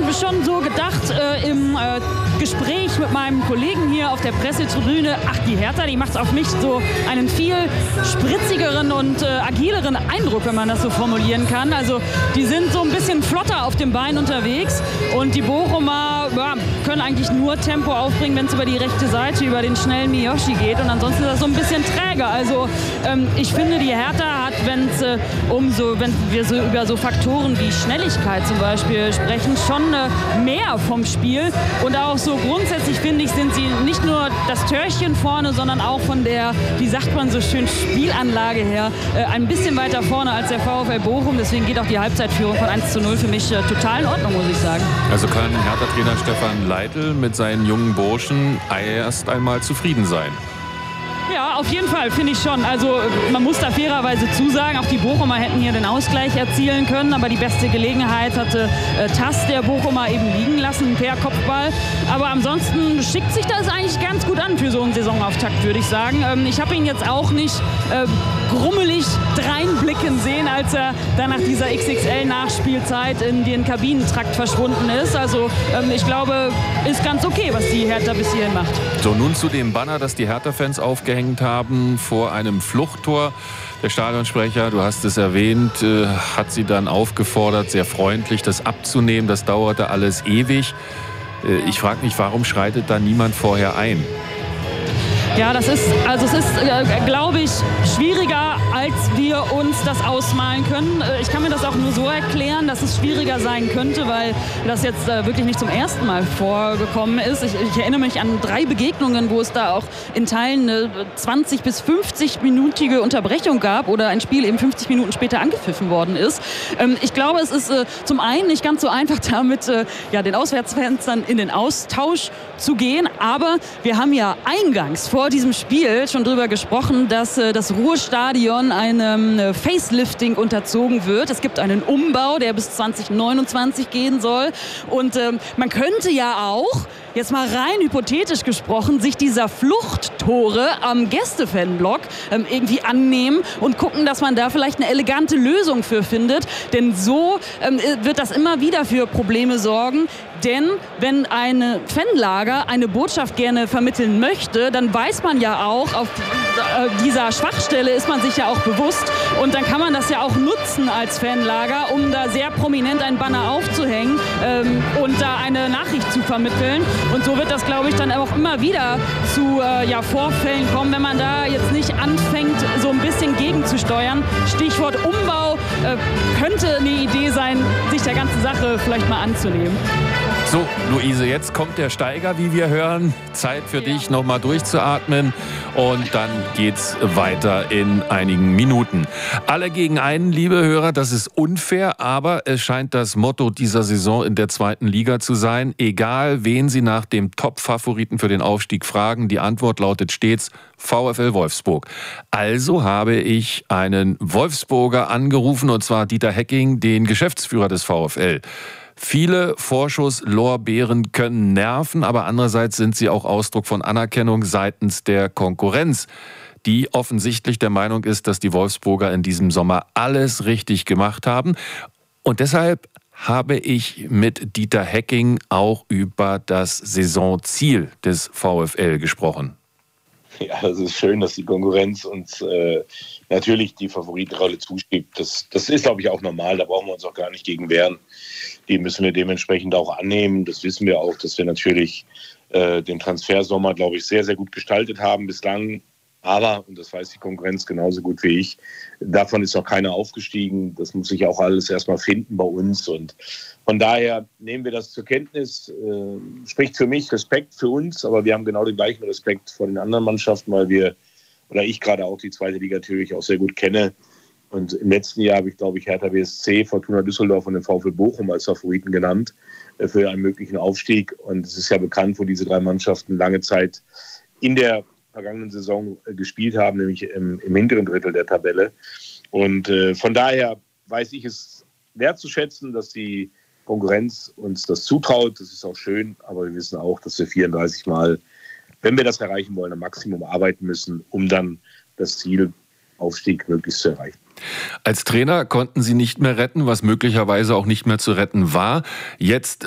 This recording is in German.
habe schon so gedacht im Gespräch mit meinem Kollegen hier auf der Pressetribüne, ach, die Hertha, die macht auf mich so einen viel spritzigeren und agileren Eindruck, wenn man das so formulieren kann. Also die sind so ein bisschen flotter auf dem Bein unterwegs und die Bochumer können eigentlich nur Tempo aufbringen, wenn es über die rechte Seite, über den schnellen Miyoshi geht, und ansonsten ist das so ein bisschen träge. Also ich finde, die Hertha hat, wenn wir so über so Faktoren wie Schnelligkeit zum Beispiel sprechen, schon mehr vom Spiel, und auch so grundsätzlich, finde ich, sind sie nicht nur das Törchen vorne, sondern auch von der, wie sagt man so schön, Spielanlage her ein bisschen weiter vorne als der VfL Bochum. Deswegen geht auch die Halbzeitführung von 1:0 für mich total in Ordnung, muss ich sagen. Also kann Hertha-Trainer Stefan Leitl mit seinen jungen Burschen erst einmal zufrieden sein? Ja, auf jeden Fall, finde ich schon. Also man muss da fairerweise zusagen, auch die Bochumer hätten hier den Ausgleich erzielen können, aber die beste Gelegenheit hatte Tass, der Bochumer, eben liegen lassen per Kopfball. Aber ansonsten schickt sich das eigentlich ganz gut an für so einen Saisonauftakt, würde ich sagen. Ich habe ihn jetzt auch nicht grummelig dreinblicken sehen, als er dann nach dieser XXL-Nachspielzeit in den Kabinentrakt verschwunden ist. Also ich glaube, ist ganz okay, was die Hertha bis hierhin macht. So, nun zu dem Banner, das die Hertha-Fans aufgehängt haben vor einem Fluchttor. Der Stadionsprecher, du hast es erwähnt, hat sie dann aufgefordert, sehr freundlich das abzunehmen. Das dauerte alles ewig. Ich frage mich, warum schreitet da niemand vorher ein? Ja, es ist, glaube ich, schwieriger, als wir uns das ausmalen können. Ich kann mir das auch nur so erklären, dass es schwieriger sein könnte, weil das jetzt wirklich nicht zum ersten Mal vorgekommen ist. Ich erinnere mich an 3 Begegnungen, wo es da auch in Teilen eine 20- bis 50-minütige Unterbrechung gab oder ein Spiel eben 50 Minuten später angepfiffen worden ist. Ich glaube, es ist zum einen nicht ganz so einfach, damit den Auswärtsfans dann in den Austausch zu gehen. Aber wir haben ja eingangs vor diesem Spiel schon darüber gesprochen, dass das Ruhrstadion einem Facelifting unterzogen wird. Es gibt einen Umbau, der bis 2029 gehen soll. Und man könnte ja auch, jetzt mal rein hypothetisch gesprochen, sich dieser Fluchttore am Gästefanblock irgendwie annehmen und gucken, dass man da vielleicht eine elegante Lösung für findet. Denn so wird das immer wieder für Probleme sorgen. Denn wenn eine Fanlager eine Botschaft gerne vermitteln möchte, dann weiß man ja auch, auf dieser Schwachstelle ist man sich ja auch bewusst. Und dann kann man das ja auch nutzen als Fanlager, um da sehr prominent ein Banner aufzuhängen und da eine Nachricht zu vermitteln. Und so wird das, glaube ich, dann auch immer wieder zu Vorfällen kommen, wenn man da jetzt nicht anfängt, so ein bisschen gegenzusteuern. Stichwort Umbau könnte eine Idee sein, sich der ganzen Sache vielleicht mal anzunehmen. So, Luise, jetzt kommt der Steiger, wie wir hören. Zeit für dich, nochmal durchzuatmen. Und dann geht's weiter in einigen Minuten. Alle gegen einen, liebe Hörer, das ist unfair, aber es scheint das Motto dieser Saison in der 2. Liga zu sein. Egal, wen Sie nach dem Top-Favoriten für den Aufstieg fragen, die Antwort lautet stets VfL Wolfsburg. Also habe ich einen Wolfsburger angerufen, und zwar Dieter Hecking, den Geschäftsführer des VfL. Viele Vorschusslorbeeren können nerven, aber andererseits sind sie auch Ausdruck von Anerkennung seitens der Konkurrenz, die offensichtlich der Meinung ist, dass die Wolfsburger in diesem Sommer alles richtig gemacht haben. Und deshalb habe ich mit Dieter Hecking auch über das Saisonziel des VfL gesprochen. Ja, es ist schön, dass die Konkurrenz uns natürlich die Favoritenrolle zuschiebt. Das ist, glaube ich, auch normal. Da brauchen wir uns auch gar nicht gegen wehren. Die müssen wir dementsprechend auch annehmen. Das wissen wir auch, dass wir natürlich den Transfersommer, glaube ich, sehr, sehr gut gestaltet haben bislang. Aber, und das weiß die Konkurrenz genauso gut wie ich, davon ist noch keiner aufgestiegen. Das muss sich auch alles erstmal finden bei uns. Und von daher nehmen wir das zur Kenntnis. Spricht für mich Respekt für uns, aber wir haben genau den gleichen Respekt vor den anderen Mannschaften, weil ich gerade auch die 2. Liga natürlich auch sehr gut kenne. Und im letzten Jahr habe ich, glaube ich, Hertha BSC, Fortuna Düsseldorf und den VfL Bochum als Favoriten genannt für einen möglichen Aufstieg. Und es ist ja bekannt, wo diese 3 Mannschaften lange Zeit in der vergangenen Saison gespielt haben, nämlich im hinteren Drittel der Tabelle. Und von daher weiß ich es wertzuschätzen, dass die Konkurrenz uns das zutraut. Das ist auch schön, aber wir wissen auch, dass wir 34 Mal, wenn wir das erreichen wollen, am Maximum arbeiten müssen, um dann das Ziel Aufstieg möglichst zu erreichen. Als Trainer konnten Sie nicht mehr retten, was möglicherweise auch nicht mehr zu retten war. Jetzt